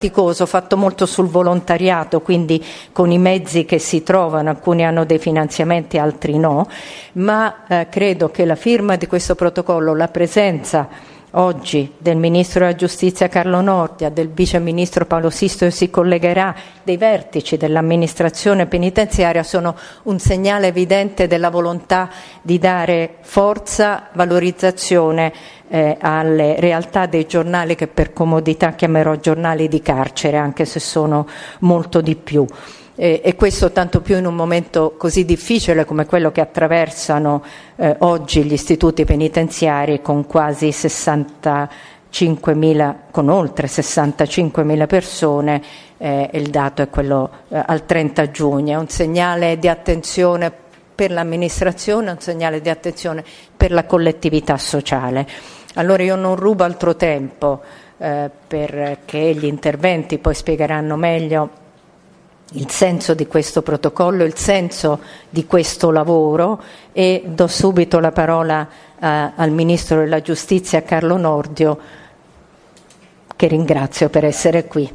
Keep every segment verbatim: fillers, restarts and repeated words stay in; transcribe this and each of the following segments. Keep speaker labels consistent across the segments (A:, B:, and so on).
A: faticoso, fatto molto sul volontariato, quindi con i mezzi che si trovano, alcuni hanno dei finanziamenti, altri no, ma eh, credo che la firma di questo protocollo, la presenza oggi del Ministro della Giustizia Carlo Nordio, del Vice Ministro Paolo Sisto, che si collegherà, dei vertici dell'amministrazione penitenziaria, sono un segnale evidente della volontà di dare forza, valorizzazione eh, alle realtà dei giornali che per comodità chiamerò giornali di carcere, anche se sono molto di più. E, e questo tanto più in un momento così difficile come quello che attraversano eh, oggi gli istituti penitenziari, con quasi sessantacinquemila, con oltre sessantacinquemila persone, eh, il dato è quello eh, al trenta giugno. È un segnale di attenzione per l'amministrazione, un segnale di attenzione per la collettività sociale. Allora io non rubo altro tempo eh, perché gli interventi poi spiegheranno meglio il senso di questo protocollo, il senso di questo lavoro, e do subito la parola eh, al Ministro della Giustizia Carlo Nordio, che ringrazio per essere qui.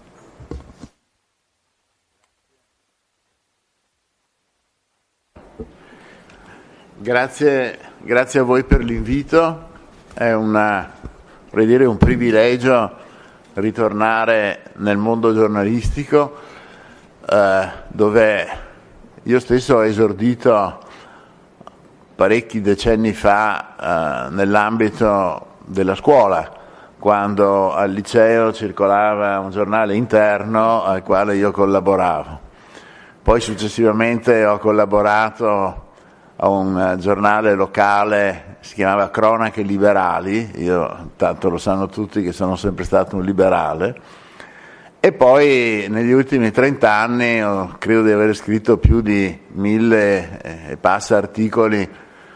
B: Grazie, grazie a voi per l'invito. È una, vorrei dire, un privilegio ritornare nel mondo giornalistico, Uh, dove io stesso ho esordito parecchi decenni fa uh, nell'ambito della scuola, quando al liceo circolava un giornale interno al quale io collaboravo. Poi successivamente ho collaborato a un uh, giornale locale, si chiamava Cronache Liberali, io tanto lo sanno tutti che sono sempre stato un liberale. E poi negli ultimi trent'anni oh, credo di aver scritto più di mille e passa articoli,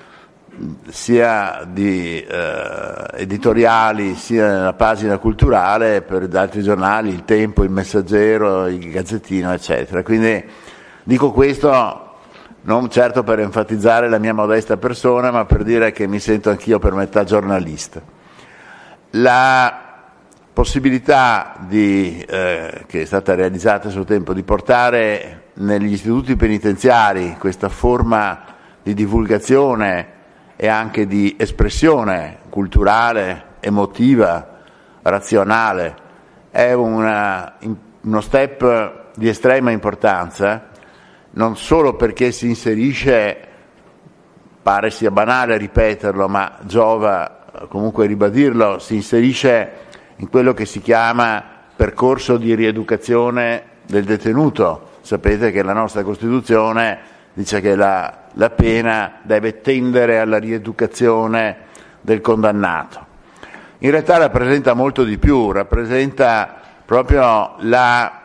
B: sia di eh, editoriali sia nella pagina culturale per altri giornali, Il Tempo, Il Messaggero, Il Gazzettino, eccetera. Quindi dico questo non certo per enfatizzare la mia modesta persona, ma per dire che mi sento anch'io per metà giornalista. La possibilità di, eh, che è stata realizzata a suo tempo, di portare negli istituti penitenziari questa forma di divulgazione e anche di espressione culturale, emotiva, razionale, è una, uno step di estrema importanza, non solo perché si inserisce, pare sia banale ripeterlo, ma giova comunque ribadirlo, si inserisce in quello che si chiama percorso di rieducazione del detenuto. Sapete che la nostra Costituzione dice che la, la pena deve tendere alla rieducazione del condannato. In realtà rappresenta molto di più, rappresenta proprio la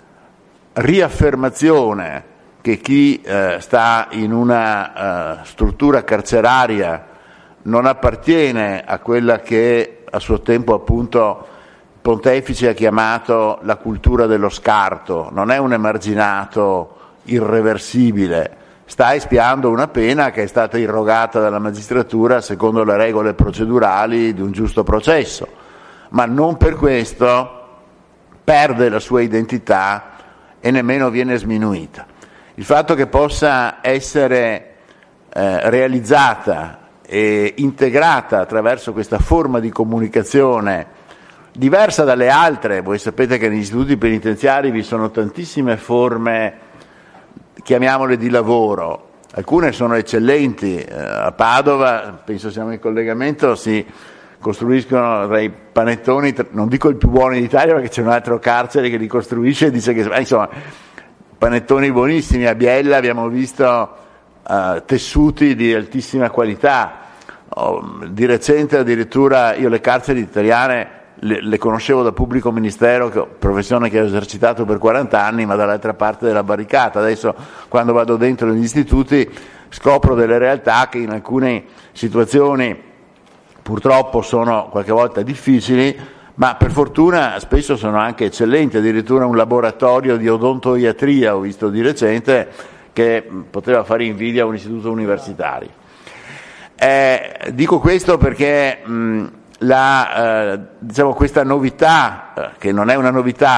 B: riaffermazione che chi eh, sta in una uh, struttura carceraria non appartiene a quella che a suo tempo appunto il Pontefice ha chiamato la cultura dello scarto, non è un emarginato irreversibile, sta espiando una pena che è stata irrogata dalla magistratura secondo le regole procedurali di un giusto processo, ma non per questo perde la sua identità e nemmeno viene sminuita. Il fatto che possa essere eh, realizzata e integrata attraverso questa forma di comunicazione diversa dalle altre, voi sapete che negli istituti penitenziari vi sono tantissime forme, chiamiamole di lavoro, alcune sono eccellenti, eh, a Padova, penso siamo in collegamento, si costruiscono dei panettoni, non dico il più buono d'Italia perché c'è un altro carcere che li costruisce e dice che eh, insomma panettoni buonissimi. A Biella abbiamo visto Uh, tessuti di altissima qualità. Oh, di recente addirittura io le carceri italiane le, le conoscevo da pubblico ministero, che, professione che ho esercitato per quaranta anni, ma dall'altra parte della barricata. Adesso quando vado dentro negli istituti scopro delle realtà che in alcune situazioni purtroppo sono qualche volta difficili, ma per fortuna spesso sono anche eccellenti. Addirittura un laboratorio di odontoiatria ho visto di recente che poteva fare invidia a un istituto universitario. Eh, dico questo perché mh, la, eh, diciamo, questa novità, eh, che non è una novità